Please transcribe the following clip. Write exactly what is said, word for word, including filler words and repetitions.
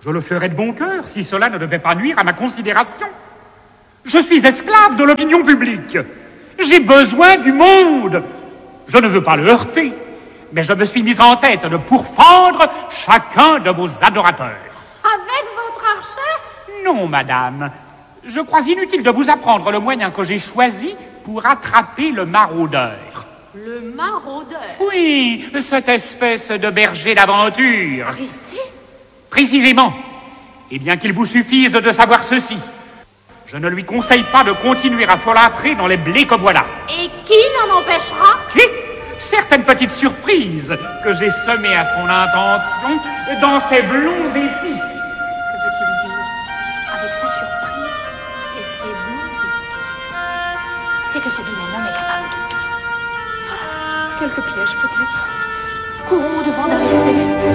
Je le ferais de bon cœur si cela ne devait pas nuire à ma considération. Je suis esclave de l'opinion publique. J'ai besoin du monde. Je ne veux pas le heurter, mais je me suis mise en tête de pourfendre chacun de vos adorateurs. Avec votre archet? Non, madame. Je crois inutile de vous apprendre le moyen que j'ai choisi pour attraper le maraudeur. Le maraudeur? Oui, cette espèce de berger d'aventure. Aristide? Précisément. Et bien qu'il vous suffise de savoir ceci, je ne lui conseille pas de continuer à folâtrer dans les blés que voilà. Et qui l'en empêchera? Qui? Certaines petites surprises que j'ai semées à son intention dans ses blonds épis. Que veut-il dire avec sa surprise et ses blonds épis? C'est que ce vilain homme est capable de tout. Quelques pièges peut-être.